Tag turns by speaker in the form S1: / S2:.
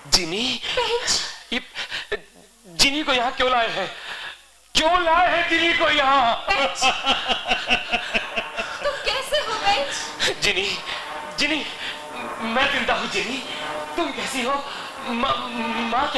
S1: जिनी, ये जिनी को यहाँ क्यों लाए हैं? क्यों लाए हैं जिनी को यहाँ?
S2: तुम कैसे हो बेंच?
S1: जिनी, जिनी, मैं जिंदा हूँ जिनी। तुम कैसी हो? माँ